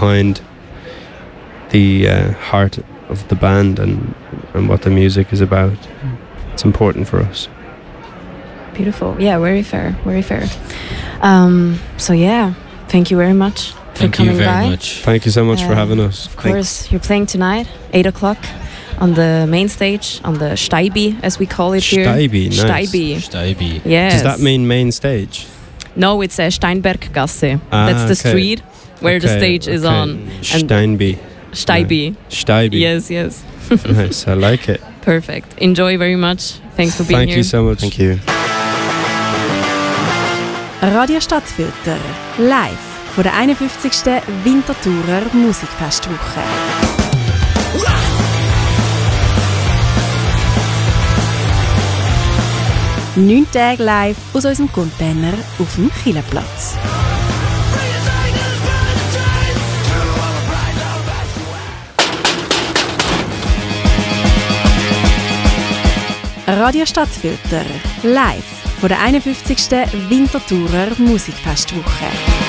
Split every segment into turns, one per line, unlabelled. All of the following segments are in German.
behind the heart of the band and what the music is about. It's important for us.
Beautiful. Yeah, very fair. Very fair. So yeah, thank you very much for coming by.
Thank you very much.
Thank you so much for having us.
Of course, you're playing tonight, 8 o'clock, on the main stage, on the Steibi, as we call it here.
Steibi, nice.
Steibi.
Yes.
Does that mean main stage?
No, it's Steinberggasse. That's the street where the stage is on.
Steinbi.
Steibi.
Steibi.
Yes.
Nice, I like it.
Perfect. Enjoy very much. Thanks for being here.
Thank you so much.
Thank you.
Radio Stadtfilter, live von der 51. Winterthurer Musikfestwoche. 9 Tage live aus unserem Container auf dem Chilleplatz. Radio Stadtfilter, live von der 51. Winterthurer Musikfestwoche.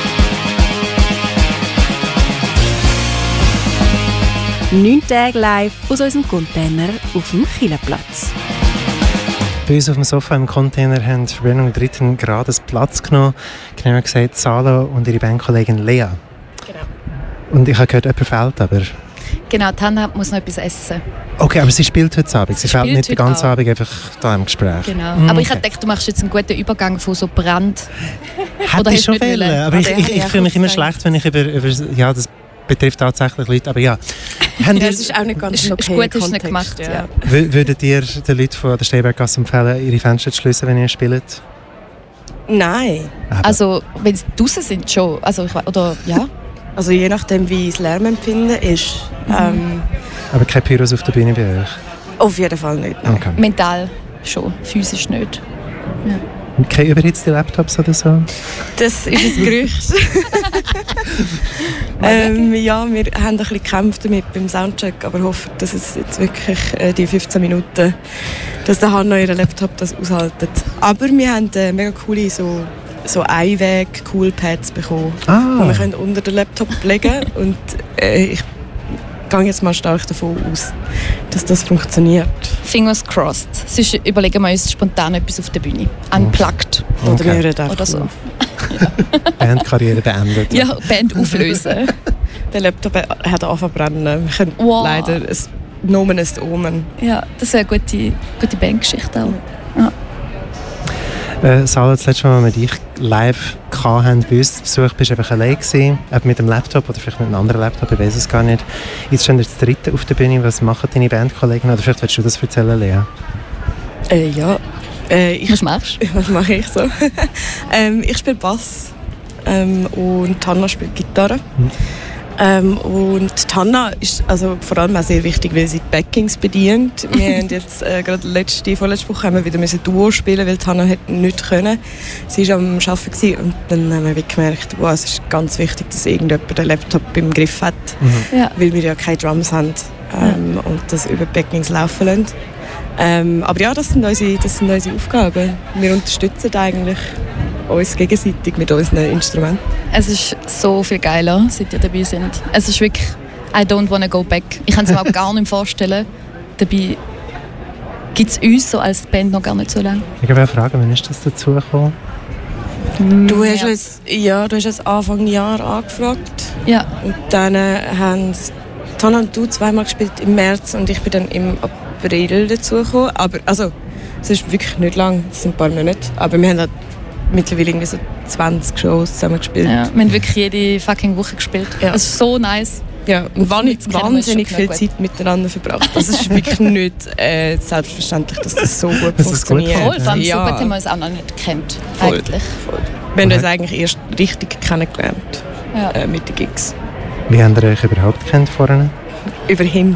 «9 Tage live aus unserem Container auf dem Chilleplatz».
Bei uns auf dem Sofa im Container haben Verbindung 3. Grades Platz genommen. Genauer gesagt Sala und ihre Bandkollegin Lea.
Genau.
Und ich habe gehört, jemand fehlt aber.
Genau, Tanna muss noch etwas essen.
Okay, aber sie spielt heute Abend. Sie fehlt nicht den ganzen
Abend.
Abend einfach da im Gespräch.
Genau.
Okay.
Aber ich habe gedacht, du machst jetzt einen guten Übergang von so Brand.
Hätte ich schon wollen, aber ich fühle mich immer schlecht, wenn ich über ja, das betrifft tatsächlich Leute, aber ja.
Das ist auch nicht ganz okay.
Gut ist nicht gemacht, ja.
Würdet ihr den Leuten von der Steinberggasse empfehlen, ihre Fenster zu schließen, wenn ihr spielt?
Nein.
Also, wenn sie draußen sind, schon. Also, oder, ja.
Also je nachdem, wie das Lärmempfinden ist.
Aber kein Pyros auf der Bühne bei euch?
Auf jeden Fall nicht.
Okay.
Mental schon, physisch nicht. Ja.
Keine überhitzte Laptops oder so?
Das ist ein Gerücht. Ja, wir haben ein bisschen gekämpft damit beim Soundcheck, aber hoffen, dass es jetzt wirklich die 15 Minuten, dass der Hanna ihren Laptop das aushaltet. Aber wir haben mega coole so Einweg-Coolpads bekommen, die wir können unter den Laptop legen können. Und ich gehe jetzt mal stark davon aus, dass das funktioniert.
Fingers crossed. Sonst überlegen wir uns spontan etwas auf der Bühne. Unplugged.
Oder wir reden
oder so.
Bandkarriere beendet.
Ja, Band auflösen.
Der Laptop hat angefangen zu brennen. Wir können leider ein Nomen ist Omen.
Ja, das ist eine gute Bandgeschichte auch. Ja.
Sala, das letzte Mal, als wir dich live hatten, bei uns zu Besuch, bist du einfach allein gewesen, mit dem Laptop oder vielleicht mit einem anderen Laptop, ich weiß es gar nicht. Jetzt stehen wir das 3. auf der Bühne. Was machen deine Bandkollegen? Oder vielleicht willst du das erzählen, Lea?
Ja.
Was machst du?
Was mache ich so? Ich spiele Bass und Tanna spielt Gitarre. Und Tanna ist also vor allem auch sehr wichtig, weil sie die Backings bedient. Wir haben jetzt gerade vorletzte Woche haben wir wieder ein Duo spielen, weil Tanna nicht können. Sie war am Arbeiten und dann haben wir gemerkt, wow, es ist ganz wichtig, dass irgendjemand den Laptop im Griff hat, weil wir ja keine Drums haben und das über Backings laufen lassen. Aber ja, das sind unsere Aufgaben. Wir unterstützen eigentlich uns gegenseitig mit unseren Instrumenten.
Es ist so viel geiler, seit ihr dabei sind. Es ist wirklich I don't wanna go back. Ich kann es mir auch gar nicht vorstellen. Dabei gibt es uns so als Band noch gar nicht so lange.
Ich wollte fragen, wann ist das dazu gekommen?
Du hast jetzt Anfang Jahr angefragt.
Ja.
Und dann haben Tanna und du zweimal gespielt im März und ich bin dann im April dazugekommen. Aber also, es ist wirklich nicht lang, es sind ein paar Monate. Aber wir haben halt mittlerweile irgendwie so 20 Shows zusammen gespielt.
Ja, wir haben wirklich jede fucking Woche gespielt. Ja. Es ist so nice.
Ja, und wahnsinnig viel Zeit miteinander verbracht. Das ist wirklich nicht selbstverständlich, dass das so gut funktioniert.
Voll, vor allem so gut haben wir uns auch noch nicht gekannt.
Voll.
Eigentlich.
Voll. Wir haben uns eigentlich erst richtig kennengelernt mit den Gigs.
Wie habt ihr euch überhaupt kennt vorhin?
Über Hinge.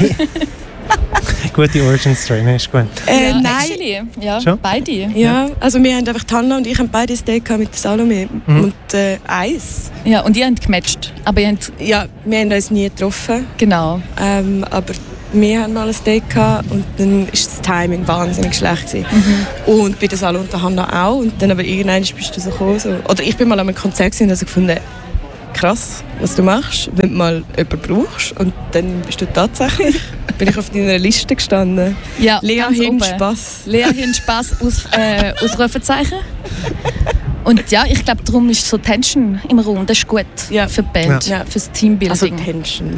Gute Origin Story, ne? Ist gut.
Nein.
Actually, ja,
schon?
beide.
Ja, also wir haben einfach Tanna und ich haben beide ein Date mit Salome und Eis.
Ja, und ihr habt gematcht. Aber wir
haben uns nie getroffen.
Genau.
Aber wir haben mal ein Date gehabt und dann war das Timing wahnsinnig schlecht gewesen. Und bei der Salo und der Hanna auch. Und dann aber irgendwann bist du so gekommen. So. Oder ich bin mal an einem Konzert und habe gefunden, krass, was du machst, wenn du mal jemanden brauchst. Und dann bist du tatsächlich, bin ich auf deiner Liste gestanden.
Ja,
Lea Hin-Spass.
Lea Hin-Spass Ausrufezeichen. Und ja, ich glaube, darum ist so Tension im Raum. Das ist gut
Ja.
für die Band,
Ja.
fürs Teambuilding.
Also Tension.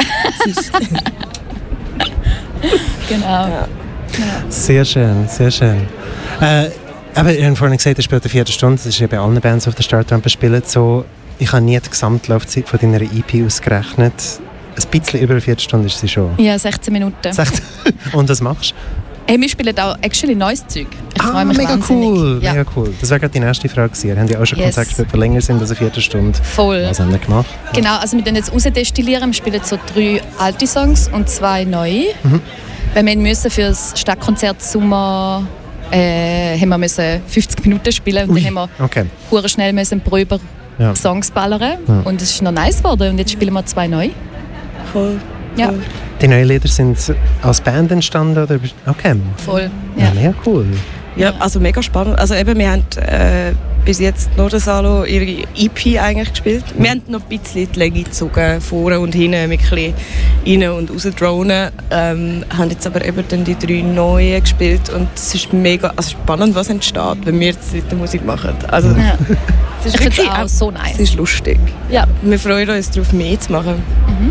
Genau.
Ja.
Sehr schön, sehr schön. Aber ihr habt vorhin gesagt, ihr spielt eine Viertelstunde. Das ist ja bei allen Bands auf der Startrampe spielen so. Ich habe nie die Gesamtlaufzeit von deiner EP ausgerechnet. Ein bisschen über eine Viertelstunde ist sie schon.
Ja, 16 Minuten.
Und was machst du?
Hey, wir spielen auch actually neues Zeug. Ich freue mich
mega
wahnsinnig.
cool,
Ja.
mega cool. Das wäre gerade die nächste Frage gewesen. Ihr habt ja auch schon
Yes.
Konzerte gespielt, die länger sind als eine Viertelstunde.
Voll.
Was haben wir gemacht?
Genau, also wir dann jetzt rausdestillieren. Wir spielen so 3 alte Songs und 2 neue. Weil wir müssen für das Stadtkonzert Sommer haben wir müssen 50 Minuten spielen und dann haben wir
Okay.
hure schnell müssen Probe
Ja.
Songs ballern.
Ja.
Und es ist noch nice geworden und jetzt spielen wir 2 neu.
Voll.
Ja,
Die neuen Lieder sind als Band entstanden? Oder? Okay.
voll.
Ja,
Ja.
mega cool.
Ja, also mega spannend. Also eben, wir haben bis jetzt nur das Salo ihre EP eigentlich gespielt. Wir haben noch ein bisschen die Länge gezogen, vorne und hinten, mit ein bisschen rein und raus dronen. Haben jetzt aber eben dann die 3 neuen gespielt und es ist mega spannend, was entsteht, wenn wir jetzt die Musik machen. Also,
Ja.
es ist
Ich finde
wirklich
es auch so nice.
es ist lustig.
Ja.
Wir freuen uns darauf, mehr zu machen.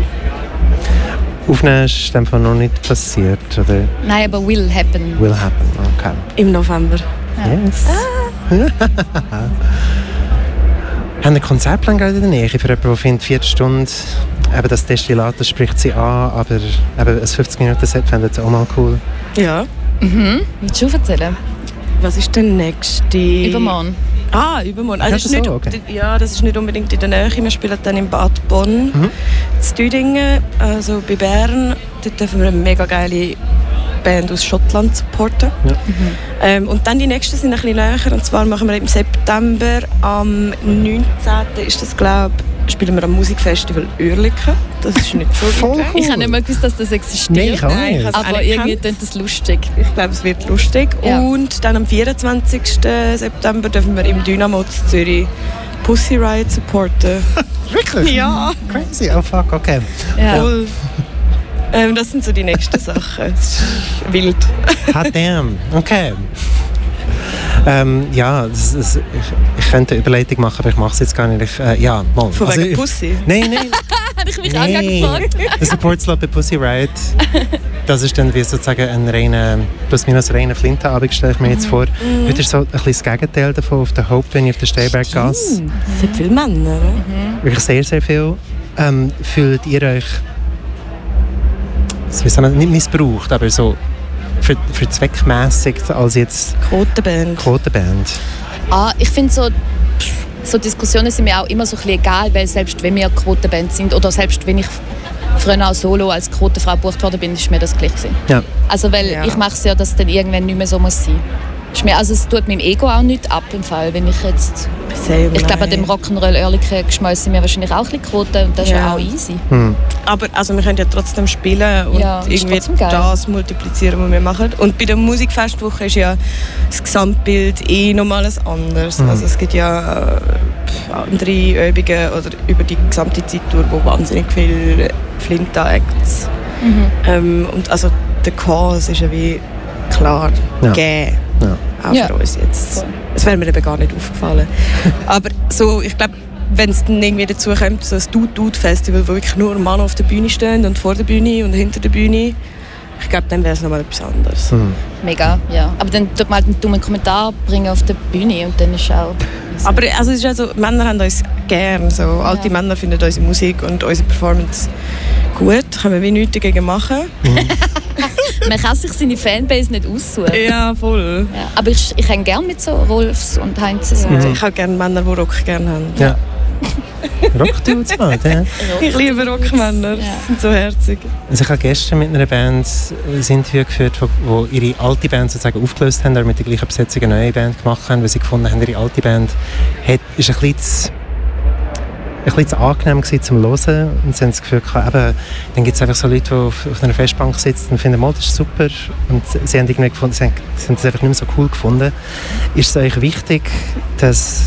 Aufnehmen ist in dem Fall noch nicht passiert. Oder
Nein, aber will happen.
will happen. Okay.
Im November.
Yes. Haben einen Konzertplan gerade in der Nähe für jemanden, der findet, 4 Stunden, eben das Destillat, das spricht sie an, aber eben ein 50-Minuten-Set fände sie auch mal cool.
Ja.
Willst du erzählen?
Was ist der nächste?
Übermorgen.
Übermorgen.
Ja,
Das ist nicht,
so, okay.
ja, das ist nicht unbedingt in der Nähe. Wir spielen dann in Bad Bonn, in Düdingen, also bei Bern. Dort dürfen wir eine mega geile Band aus Schottland supporten.
Ja.
Und dann die nächsten sind ein bisschen näher. Und zwar machen wir im September, am 19. ist das, glaube ich, spielen wir am Musikfestival Oerlikon. Das ist nicht so
Voll
weit weg.
cool.
Ich habe nicht mehr gewusst, dass das existiert.
Nein, ich auch
Nein, ich
nicht.
habe es auch
Aber
nicht
irgendwie
gekannt.
klingt das lustig.
Ich glaube, es wird lustig.
Ja.
Und dann am 24. September dürfen wir im Dynamo zu Zürich Pussy Riot supporten.
Wirklich?
Ja.
Crazy, oh fuck, okay.
Ja.
Voll. Das sind so die nächsten Sachen. Es ist wild.
Hot damn, okay. Ja, ich könnte eine Überleitung machen, aber ich mache es jetzt gar nicht. Ja, mal.
Von wegen
ich-
Pussy.
Nein,
Habe ich mich auch gerade gefragt.
der Support-Slot bei Pussy Riot, das ist dann wie sozusagen ein reiner, plus-minus reiner Flintenabend, stelle ich mir jetzt vor. Heute ist so ein bisschen das Gegenteil davon auf der Hauptbühne, auf der Steinberggasse.
Es sind viele Männer. Oder?
Wirklich sehr, sehr viel. Fühlt ihr euch, wie soll man, nicht missbraucht, aber so für zweckmässig als jetzt
Quotenband.
Quotenband?
Ich finde so Diskussionen sind mir auch immer so ein bisschen egal, weil selbst wenn wir Quotenband sind oder selbst wenn ich früher auch solo als Quotenfrau gebucht worden bin, ist mir das gleich gewesen.
Ja.
Also weil
Ja.
ich mache es ja, dass es dann irgendwann nicht mehr so muss sein. Ist mir, also es tut meinem Ego auch nicht ab im Fall, wenn ich jetzt...
Same,
Ich glaube, an
nein.
dem Rock'n'Roll Oerlikon geschmeißen wir wahrscheinlich auch ein bisschen Quoten und das ist ja
Ja.
auch easy.
Aber also wir können ja trotzdem spielen und
Ja, ist
irgendwie
trotzdem geil.
das multiplizieren, was wir machen. Und bei der Musikfestwoche ist ja das Gesamtbild nochmal ein anderes. Also es gibt ja andere Übungen oder über die gesamte Zeit durch, wo wahnsinnig viele Flinta-Acts. Und also der Cause ist ja wie klar
Ja.
gegeben.
Ja.
Auch
Ja.
für uns jetzt.
Voll.
Das wäre mir eben gar nicht aufgefallen. Aber so, ich glaube, wenn es dann irgendwie dazu kommt, so ein Dude-Dude-Festival, wo wirklich nur Männer auf der Bühne stehen und vor der Bühne und hinter der Bühne, ich glaube, dann wäre es nochmal etwas anderes.
Mega, ja. Aber dann tut man halt einen dummen Kommentar bringen auf der Bühne und dann ist auch...
Aber also, es ist also, Männer haben uns gern. So. Alte Männer finden unsere Musik und unsere Performance gut. Können wir wie nichts dagegen machen.
Man kann sich seine Fanbase nicht aussuchen.
Ja, voll.
Ja, aber ich hänge gerne mit so Rolfs und Heinzes und so.
Ich habe gerne Männer, die Rock gerne haben.
Ja. Rockdudes halt, ja.
Ich liebe Rockmänner,
Ja.
die sind so herzig.
Also ich habe gestern mit einer Band ein Interview geführt, wo ihre alte Band sozusagen aufgelöst haben, aber mit der gleichen Besetzung eine neue Band gemacht haben, weil sie gefunden haben, ihre alte Band ist ein bisschen zu angenehm gewesen zum Hören und sie haben das Gefühl gehabt, eben, dann gibt es einfach so Leute, die auf einer Festbank sitzen und finden, das ist super und sie haben irgendwie gefunden, sie haben es einfach nicht mehr so cool gefunden. Ist es euch wichtig, dass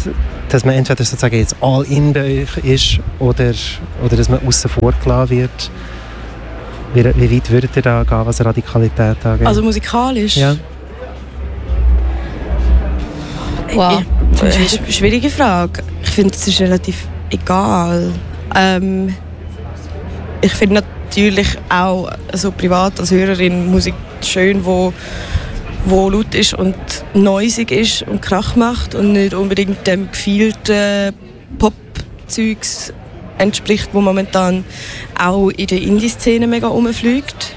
dass man entweder sozusagen jetzt all in bei euch ist oder dass man außen vor gelassen wird. Wie weit würdet ihr da gehen, was Radikalität angeht?
Also musikalisch?
Ja.
Wow.
Schwierige Frage. Ich finde, es ist relativ egal. Ich finde natürlich auch so privat als Hörerin Musik schön, wo laut ist und noisig ist und Krach macht und nicht unbedingt dem gefühlten Pop-Zeugs entspricht, wo momentan auch in der Indie-Szene mega rumfliegt.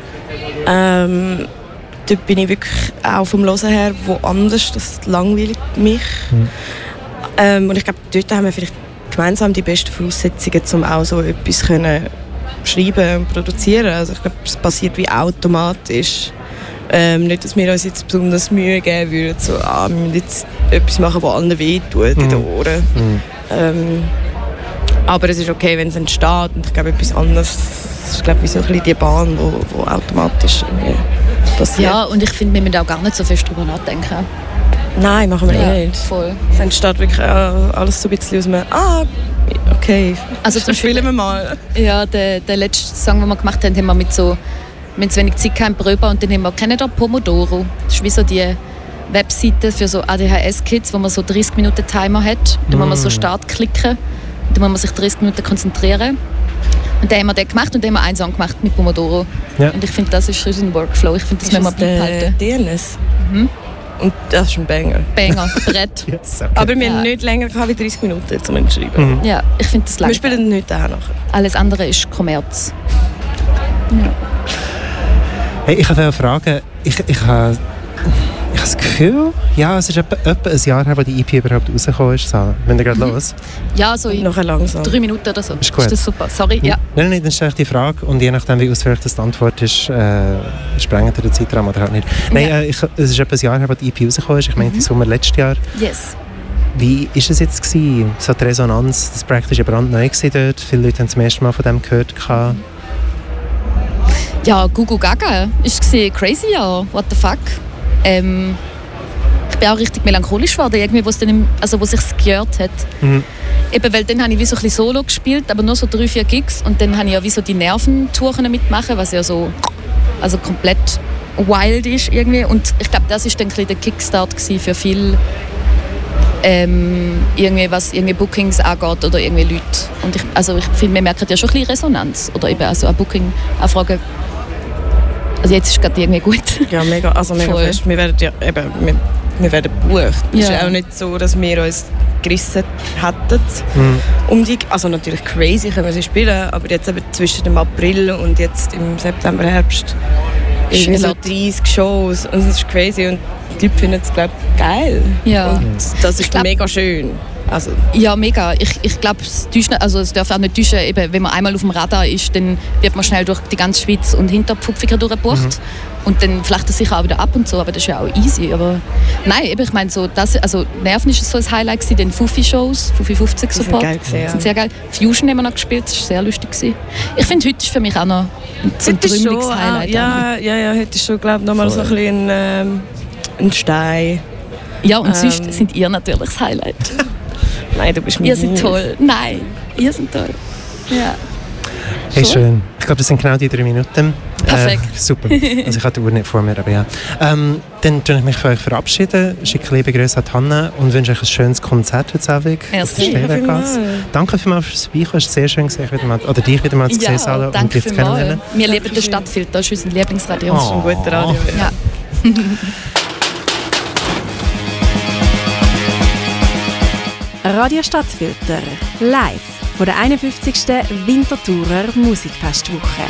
Dort bin ich wirklich auch vom Hören her woanders, das langweilt mich. Und ich glaube, dort haben wir vielleicht gemeinsam die besten Voraussetzungen, um auch so etwas können schreiben und produzieren. Also ich glaube, es passiert wie automatisch. Nicht, dass wir uns jetzt besonders Mühe geben würden, so, wir müssen jetzt etwas machen, das allen wehtut in den Ohren. Aber es ist okay, wenn es entsteht. Und ich glaube, etwas anderes ist, glaube ich, wie so ein bisschen die Bahn, wo automatisch passiert.
Ja, und ich finde, wir müssen auch gar nicht so fest darüber nachdenken.
Nein, machen wir nicht.
Voll.
Es entsteht wirklich alles so ein bisschen aus einem okay,
also zum
spielen wir mal.
Ja, der letzte Song, den wir gemacht haben, haben wir mit so wenig Zeit gehabt, Probe, und dann haben wir, kennt ihr Pomodoro? Das ist wie so die Webseite für so ADHS-Kids, wo man so 30 Minuten Timer hat. Da muss man so Start klicken, da muss man sich 30 Minuten konzentrieren. Und dann haben wir den gemacht und dann haben wir einen Song gemacht mit Pomodoro. Ja. Und ich finde, das ist unser Workflow. Ich finde, das müssen wir beibehalten.
DNS? Und das ist ein Banger.
Banger, Brett.
Yes, okay.
Aber wir haben nicht länger wie 30 Minuten zum Schreiben.
Ja, ich finde das lang.
Wir spielen nicht da nachher.
Alles andere ist Kommerz. Ja.
Hey, ich wollte fragen, ich habe das Gefühl, ja, es ist etwa ein Jahr her, wo die EP überhaupt rausgekommen ist. So, wenn ihr gerade los?
Ja, so in
nachher langsam.
3 Minuten oder so.
Ist gut.
Ist das super? Sorry, ja.
Nein, dann stelle ich die Frage und je nachdem, wie ausführlich das die Antwort ist, sprengt ihr den Zeitraum oder halt nicht. Nein, es ist etwa ein Jahr her, wo die EP rausgekommen ist. Ich meine, im Sommer letztes Jahr.
Yes.
Wie war es jetzt gewesen? So die Resonanz, das Projekt war brandneu dort. Viele Leute haben zum ersten Mal von dem gehört.
Ja, Gugu Gaga ist crazy, ja. What the fuck? Ich bin auch richtig melancholisch geworden, irgendwie, wo es sich gehört hat. Eben, weil dann habe ich wie so ein bisschen Solo gespielt, aber nur so 3-4 Gigs, und dann habe ich ja wie so die Nerventour mitmachen, was ja so komplett wild ist irgendwie. Und ich glaube, das ist dann ein bisschen der Kickstart für viel irgendwie, was irgendwie Bookings angeht oder irgendwie Leute. Und ich finde, wir merken ja schon ein bisschen Resonanz oder eben also eine Booking-Anfrage. Also jetzt ist es gerade irgendwie gut.
Ja, mega fest. Wir werden ja eben, wir werden gebucht. Es ist auch nicht so, dass wir uns gerissen hätten. Also natürlich crazy können wir sie spielen, aber jetzt eben zwischen dem April und jetzt im September, Herbst irgendwie so 30 Shows. Und es ist crazy und die Leute finden es, glaube ich, geil.
Ja.
Und das ist mega schön. Also.
Ja, mega. Ich glaube, es darf auch nicht täuschen, eben, wenn man einmal auf dem Radar ist, dann wird man schnell durch die ganze Schweiz und Hinterpfupfiger durchgebucht. Und dann flacht es sich auch wieder ab und so, aber das ist ja auch easy. Aber nein, eben, ich meine, Nerven ist so ein Highlight gewesen, den Fufi-Shows, Fufi 50 Support.
Sind
sehr geil. Fusion haben wir noch gespielt, das war sehr lustig gewesen. Ich finde, heute ist für mich auch noch so ein trümmeliges Highlight.
Ja, heute ist schon, glaube ich, nochmal so ein bisschen ein Stein.
Ja, und sonst sind ihr natürlich das Highlight.
Nein, du bist
Ihr seid toll. Nein, ihr seid toll. Ja.
Hey, schön. Ich glaube, das sind genau die 3 Minuten.
Perfekt.
Super. Also ich habe die Uhr nicht vor mir, aber ja. Dann möchte ich mich von euch verabschieden, schicke liebe Grüße an Hanna und wünsche euch ein schönes Konzert heute Abend.
Merci.
Danke vielmals fürs Beikommen. Es ist sehr schön, dich wieder mal zu sehen, Salo, und dich zu kennenlernen.
Wir lieben den Stadtfilter, das ist unser Lieblingsradio.
Das ist ein guter Radio.
Ja.
Radio Stadtfilter, live von der 51. Winterthurer Musikfestwoche.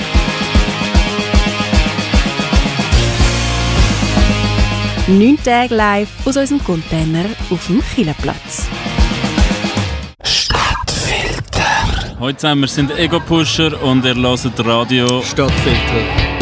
9 Tage live aus unserem Container auf dem Kielerplatz.
Stadtfilter. Heute zusammen, wir sind Ego Pusher und ihr hört Radio
Stadtfilter.